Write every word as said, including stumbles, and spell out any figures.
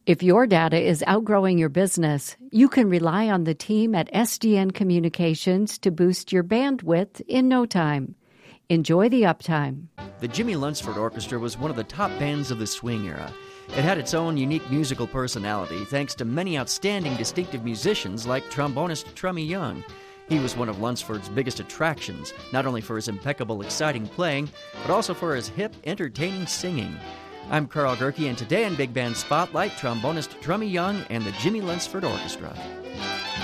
If your data is outgrowing your business, you can rely on the team at S D N Communications to boost your bandwidth in no time. Enjoy the uptime. The Jimmy Lunsford Orchestra was one of the top bands of the swing era. It had its own unique musical personality thanks to many outstanding distinctive musicians like trombonist Trummy Young. He was one of Lunsford's biggest attractions, not only for his impeccable, exciting playing, but also for his hip, entertaining singing. I'm Carl Gerke, and today in Big Band Spotlight, trombonist Trummy Young and the Jimmy Lunsford Orchestra.